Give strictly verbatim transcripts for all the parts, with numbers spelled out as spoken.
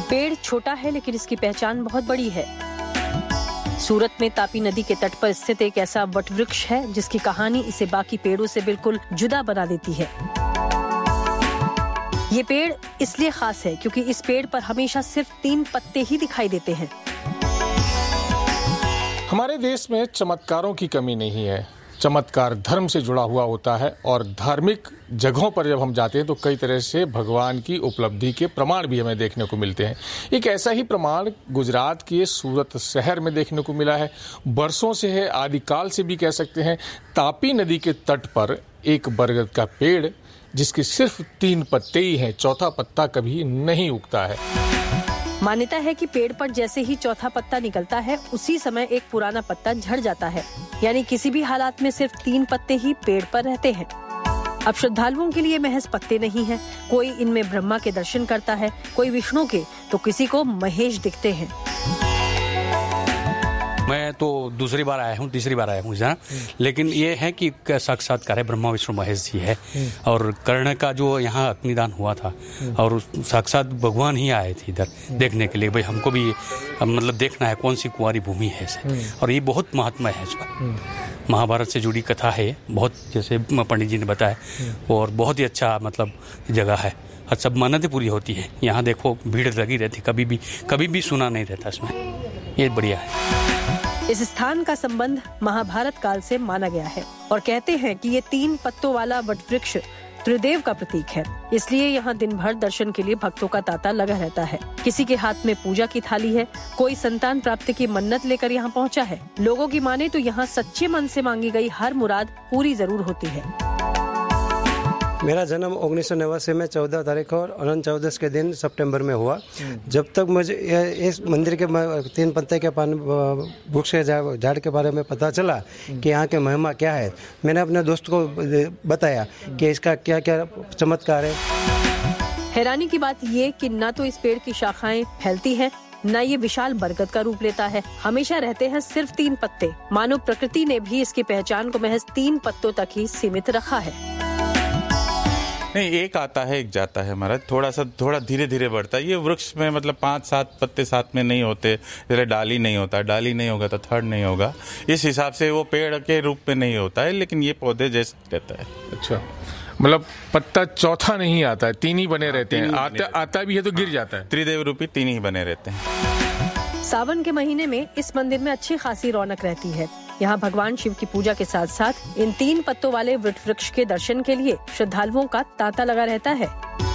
पेड़ छोटा है लेकिन इसकी पहचान बहुत बड़ी है। सूरत में तापी नदी के तट पर स्थित एक ऐसा वटवृक्ष है जिसकी कहानी इसे बाकी पेड़ों से बिल्कुल जुदा बना देती है। ये पेड़ इसलिए खास है क्योंकि इस पेड़ पर हमेशा सिर्फ तीन पत्ते ही दिखाई देते हैं। हमारे देश में चमत्कारों की कमी नहीं है। चमत्कार धर्म से जुड़ा हुआ होता है और धार्मिक जगहों पर जब हम जाते हैं तो कई तरह से भगवान की उपलब्धि के प्रमाण भी हमें देखने को मिलते हैं। एक ऐसा ही प्रमाण गुजरात के सूरत शहर में देखने को मिला है। बरसों से है, आदिकाल से भी कह सकते हैं। तापी नदी के तट पर एक बरगद का पेड़ जिसके सिर्फ तीन पत्ते ही हैं, चौथा पत्ता कभी नहीं उगता है। मान्यता है कि पेड़ पर जैसे ही चौथा पत्ता निकलता है उसी समय एक पुराना पत्ता झड़ जाता है, यानी किसी भी हालात में सिर्फ तीन पत्ते ही पेड़ पर रहते हैं। अब श्रद्धालुओं के लिए महज पत्ते नहीं हैं, कोई इनमें ब्रह्मा के दर्शन करता है, कोई विष्णु के, तो किसी को महेश दिखते हैं। मैं तो दूसरी बार आया हूँ, तीसरी बार आया हूँ यहाँ, लेकिन ये है कि साक्षात्कार है, ब्रह्मा विष्णु महेश जी है। और कर्ण का जो यहाँ अग्निदान हुआ था और साक्षात भगवान ही आए थे इधर देखने के लिए, भाई हमको भी मतलब देखना है कौन सी कुंवारी भूमि है इसे। और ये बहुत महात्मा है इसका, महाभारत से जुड़ी कथा है बहुत, जैसे पंडित जी ने बताया। और बहुत ही अच्छा मतलब जगह है और सब मन्नतें पूरी होती है। यहाँ देखो भीड़ लगी रहती, कभी भी कभी भी सुना नहीं रहता इसमें, ये बढ़िया है। इस स्थान का संबंध महाभारत काल से माना गया है और कहते हैं कि ये तीन पत्तों वाला वटवृक्ष त्रिदेव का प्रतीक है, इसलिए यहाँ दिन भर दर्शन के लिए भक्तों का तांता लगा रहता है। किसी के हाथ में पूजा की थाली है, कोई संतान प्राप्ति की मन्नत लेकर यहाँ पहुँचा है। लोगों की माने तो यहाँ सच्चे मन से मांगी गई हर मुराद पूरी जरूर होती है। मेरा जन्म उन्नीस सौ नवासी में चौदह तारीख और अनंत चौदस के दिन सितंबर में हुआ। जब तक मुझे इस मंदिर के तीन पत्ते के पान वृक्ष के झाड़ के बारे में पता चला कि यहाँ के महिमा क्या है, मैंने अपने दोस्त को बताया कि इसका क्या क्या चमत्कार है। हैरानी की बात ये कि न तो इस पेड़ की शाखाएं फैलती हैं, न ये विशाल बरगद का रूप लेता है। हमेशा रहते हैं सिर्फ तीन पत्ते। मानो प्रकृति ने भी इसकी पहचान को महज तीन पत्तों तक ही सीमित रखा है। नहीं, एक आता है एक जाता है महाराज, थोड़ा सा थोड़ा धीरे धीरे बढ़ता है। ये वृक्ष में मतलब पांच सात पत्ते साथ में नहीं होते, जैसे डाली नहीं होता, डाली नहीं होगा तो थर्ड नहीं होगा, इस हिसाब से वो पेड़ के रूप में नहीं होता है, लेकिन ये पौधे जैसे रहता है। अच्छा, मतलब पत्ता चौथा नहीं आता है, तीन ही बने रहते हैं। आता आता भी है तो गिर जाता है। त्रिदेव रूपी तीन ही बने रहते हैं। सावन के महीने में इस मंदिर में अच्छी खासी रौनक रहती है। यहाँ भगवान शिव की पूजा के साथ साथ इन तीन पत्तों वाले वटवृक्ष के दर्शन के लिए श्रद्धालुओं का तांता लगा रहता है।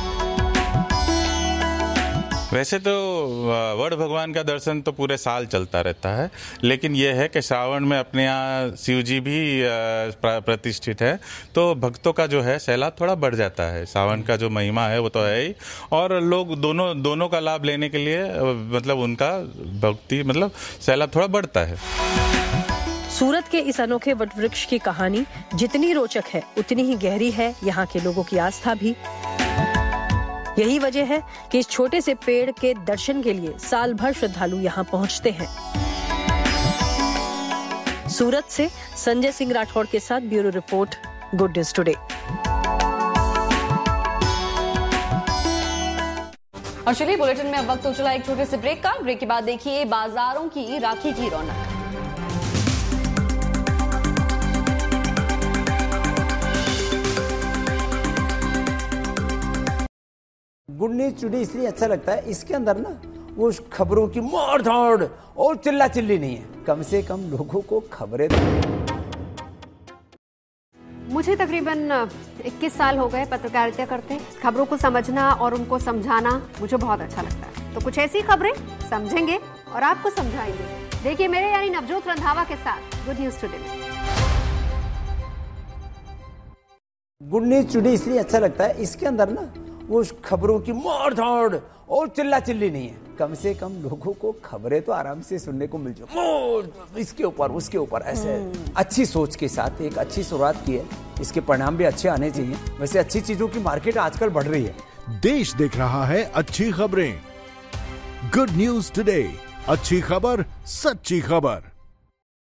वैसे तो वड भगवान का दर्शन तो पूरे साल चलता रहता है, लेकिन यह है कि श्रावण में अपने यहाँ शिव जी भी प्रतिष्ठित है, तो भक्तों का जो है सैलाब थोड़ा बढ़ जाता है। सावन का जो महिमा है वो तो है ही, और लोग दोनों दोनों का लाभ लेने के लिए मतलब उनका भक्ति मतलब सैलाब थोड़ा बढ़ता है। सूरत के इस अनोखे वटवृक्ष की कहानी जितनी रोचक है उतनी ही गहरी है यहाँ के लोगों की आस्था भी। यही वजह है कि इस छोटे से पेड़ के दर्शन के लिए साल भर श्रद्धालु यहाँ पहुँचते हैं। सूरत से संजय सिंह राठौड़ के साथ bureau report, good news today. और चलिए बुलेटिन में अब वक्त हो चला एक छोटे से ब्रेक का। ब्रेक के बाद देखिए बाजारों की राखी की रौनक। गुड न्यूज टुडे इसलिए अच्छा लगता है, इसके अंदर ना वो खबरों की मार धाड़ और चिल्ला चिल्ली नहीं है, कम से कम लोगों को खबरें। मुझे तकरीबन इक्कीस साल हो गए पत्रकारिता करते। खबरों को समझना और उनको समझाना मुझे बहुत अच्छा लगता है। तो कुछ ऐसी खबरें समझेंगे और आपको समझाएंगे। देखिए मेरे यानी नवजोत रंधावा के साथ गुड न्यूज टुडे में। गुड न्यूज टुडे इसलिए अच्छा लगता है, इसके अंदर ना वो खबरों की मार धाड़ और चिल्ला चिल्ली नहीं है, कम से कम लोगों को खबरें तो आराम से सुनने को मिल जाए, इसके ऊपर उसके ऊपर ऐसे अच्छी सोच के साथ एक अच्छी शुरुआत की है, इसके परिणाम भी अच्छे आने चाहिए। वैसे अच्छी चीजों की मार्केट आजकल बढ़ रही है। देश देख रहा है अच्छी खबरें। गुड न्यूज टुडे, अच्छी खबर, सच्ची खबर।